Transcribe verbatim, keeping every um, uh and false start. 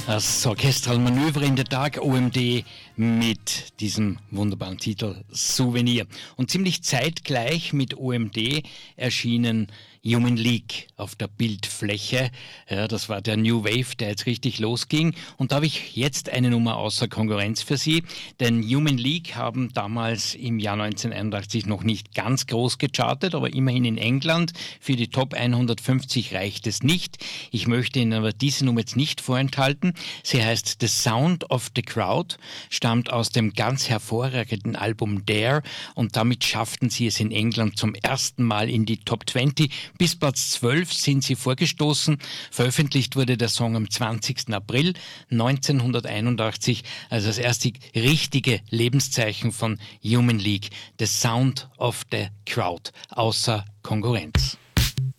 Das Orchestralmanöver in der Tag O M D mit diesem wunderbaren Titel Souvenir. Und ziemlich zeitgleich mit O M D erschienen Human League auf der Bildfläche. Ja, das war der New Wave, der jetzt richtig losging. Und da habe ich jetzt eine Nummer außer Konkurrenz für Sie. Denn Human League haben damals im Jahr neunzehnhunderteinundachtzig noch nicht ganz groß gechartet, aber immerhin in England. Für die Top hundertfünfzig reicht es nicht. Ich möchte Ihnen aber diese Nummer jetzt nicht vorenthalten. Sie heißt The Sound of the Crowd, stammt aus dem ganz hervorragenden Album Dare und damit schafften sie es in England zum ersten Mal in die Top zwanzig. Bis Platz zwölf sind sie vorgestoßen. Veröffentlicht wurde der Song am zwanzigsten April neunzehnhunderteinundachtzig, also das erste richtige Lebenszeichen von Human League, The Sound of the Crowd, außer Konkurrenz.